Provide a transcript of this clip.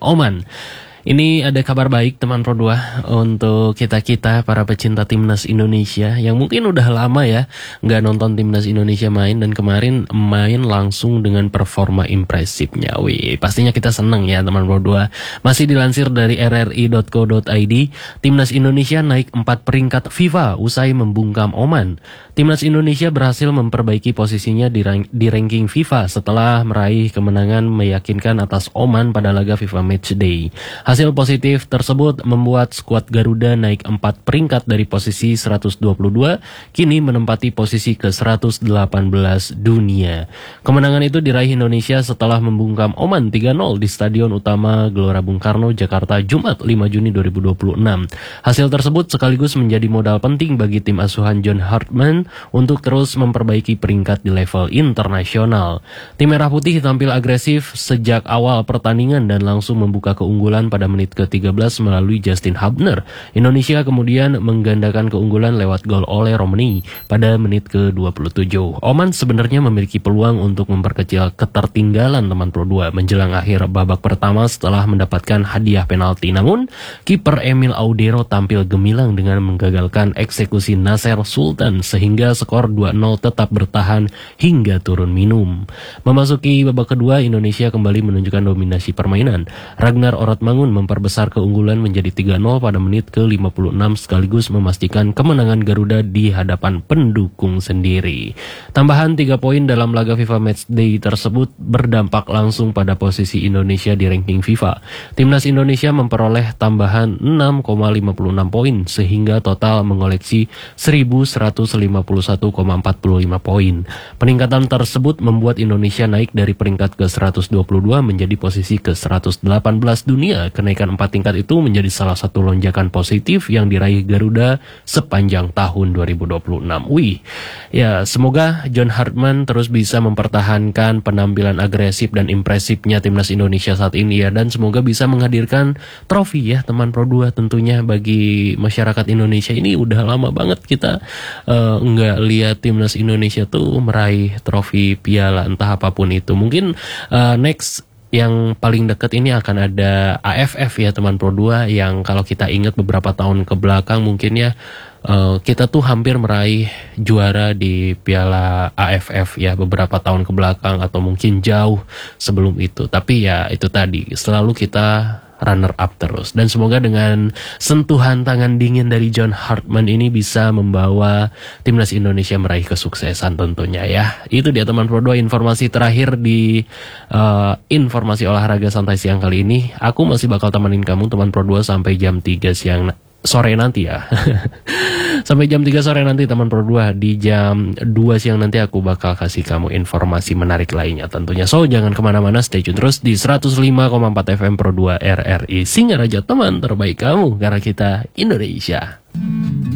Oman. Ini ada kabar baik teman Pro 2 untuk kita-kita para pecinta timnas Indonesia yang mungkin udah lama ya nggak nonton timnas Indonesia main, dan kemarin main langsung dengan performa impresifnya. Wih, pastinya kita seneng ya teman Pro 2. Masih dilansir dari rri.co.id, timnas Indonesia naik 4 peringkat FIFA usai membungkam Oman. Timnas Indonesia berhasil memperbaiki posisinya di ranking FIFA setelah meraih kemenangan meyakinkan atas Oman pada laga FIFA Matchday. Hasil positif tersebut membuat skuad Garuda naik 4 peringkat dari posisi 122, kini menempati posisi ke-118 dunia. Kemenangan itu diraih Indonesia setelah membungkam Oman 3-0 di Stadion Utama Gelora Bung Karno, Jakarta, Jumat 5 Juni 2026. Hasil tersebut sekaligus menjadi modal penting bagi tim asuhan John Hartman untuk terus memperbaiki peringkat di level internasional. Tim Merah Putih tampil agresif sejak awal pertandingan dan langsung membuka keunggulan pada menit ke-13 melalui Justin Hubner. Indonesia kemudian menggandakan keunggulan lewat gol oleh Romani pada menit ke-27. Oman sebenarnya memiliki peluang untuk memperkecil ketertinggalan teman Pro 2 menjelang akhir babak pertama setelah mendapatkan hadiah penalti. Namun, kiper Emil Audero tampil gemilang dengan menggagalkan eksekusi Nasser Sultan sehingga skor 2-0 tetap bertahan hingga turun minum. Memasuki babak kedua, Indonesia kembali menunjukkan dominasi permainan. Ragnar Orotmangun memperbesar keunggulan menjadi 3-0 pada menit ke-56 sekaligus memastikan kemenangan Garuda di hadapan pendukung sendiri. Tambahan 3 poin dalam laga FIFA Matchday tersebut berdampak langsung pada posisi Indonesia di ranking FIFA. Timnas Indonesia memperoleh tambahan 6,56 poin sehingga total mengoleksi 1.151,45 poin. Peningkatan tersebut membuat Indonesia naik dari peringkat ke-122 menjadi posisi ke-118 dunia. Kenaikan 4 tingkat itu menjadi salah satu lonjakan positif yang diraih Garuda sepanjang tahun 2026. Wih, ya semoga John Hartman terus bisa mempertahankan penampilan agresif dan impresifnya timnas Indonesia saat ini ya, dan semoga bisa menghadirkan trofi ya teman Pro 2 tentunya bagi masyarakat Indonesia. Ini udah lama banget kita nggak lihat timnas Indonesia tuh meraih trofi piala entah apapun itu. Mungkin next yang paling dekat ini akan ada AFF ya teman Pro 2, yang kalau kita ingat beberapa tahun ke belakang mungkin ya kita tuh hampir meraih juara di piala AFF ya beberapa tahun ke belakang atau mungkin jauh sebelum itu. Tapi ya itu tadi, selalu kita runner up terus. Dan semoga dengan sentuhan tangan dingin dari John Hartman ini bisa membawa timnas Indonesia meraih kesuksesan tentunya ya. Itu dia teman Pro 2 informasi terakhir di informasi olahraga santai siang kali ini. Aku masih bakal temenin kamu teman Pro 2 sampai jam 3 sore nanti ya. Sampai jam 3 sore nanti teman Pro 2. Di jam 2 siang nanti aku bakal kasih kamu informasi menarik lainnya tentunya. So jangan kemana-mana, stay tune terus di 105,4 FM Pro 2 RRI Singaraja, teman terbaik kamu karena kita Indonesia.